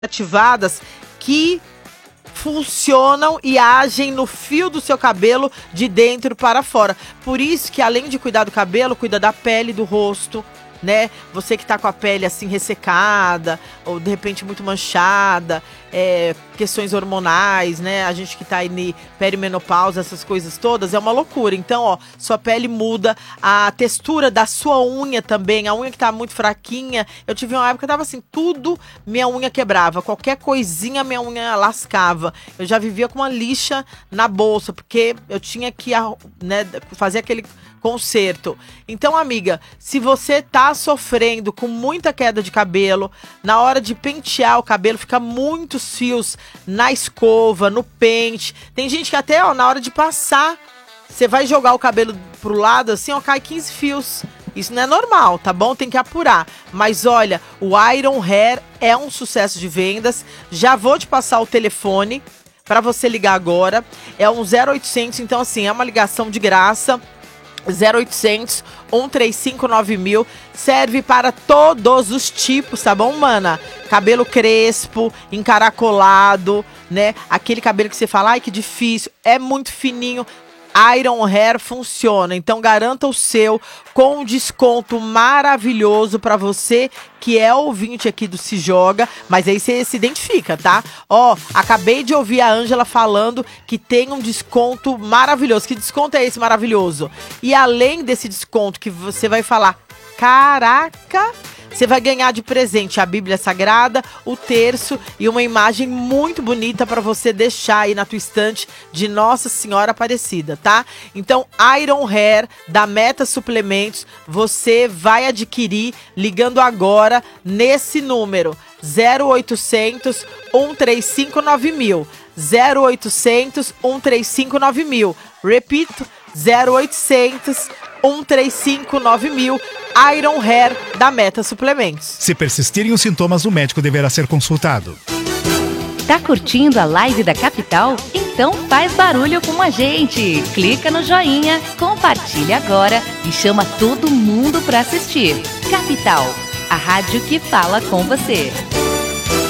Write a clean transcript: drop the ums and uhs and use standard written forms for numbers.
ativadas que funcionam e agem no fio do seu cabelo de dentro para fora. Por isso que além de cuidar do cabelo, cuida da pele, do rosto, né? Você que tá com a pele assim ressecada ou de repente muito manchada, questões hormonais, né? A gente que tá aí em perimenopausa, essas coisas todas, é uma loucura. Então, ó, sua pele muda, a textura da sua unha também, a unha que tá muito fraquinha. Eu tive uma época que tava assim, tudo minha unha quebrava, qualquer coisinha minha unha lascava. Eu já vivia com uma lixa na bolsa, porque eu tinha que, né, fazer aquele conserto. Então, amiga, se você tá sofrendo com muita queda de cabelo, na hora de pentear o cabelo, fica muitos fios na escova, no pente. Tem gente que até, ó, na hora de passar, você vai jogar o cabelo pro lado, assim, ó, cai 15 fios. Isso não é normal, tá bom? Tem que apurar. Mas olha, o Iron Hair é um sucesso de vendas. Já vou te passar o telefone para você ligar agora. É um 0800, então assim, é uma ligação de graça. 0800 135 9000, serve para todos os tipos, tá bom, mana? Cabelo crespo, encaracolado, né? Aquele cabelo que você fala, ai que difícil, é muito fininho. Iron Hair funciona, então garanta o seu com um desconto maravilhoso para você que é ouvinte aqui do Se Joga, mas aí você se identifica, tá? Ó, acabei de ouvir a Ângela falando que tem um desconto maravilhoso. Que desconto é esse maravilhoso? E além desse desconto que você vai falar, caraca, você vai ganhar de presente a Bíblia Sagrada, o terço e uma imagem muito bonita para você deixar aí na tua estante de Nossa Senhora Aparecida, tá? Então, Iron Hair da Meta Suplementos, você vai adquirir ligando agora nesse número 0800 135 9000. 0800 135 9000. Repito, 0800 135 9000. Iron Hair da Meta Suplementos. Se persistirem os sintomas, o médico deverá ser consultado. Tá curtindo a live da Capital? Então faz barulho com a gente. Clica no joinha, compartilha agora e chama todo mundo para assistir. Capital, a rádio que fala com você.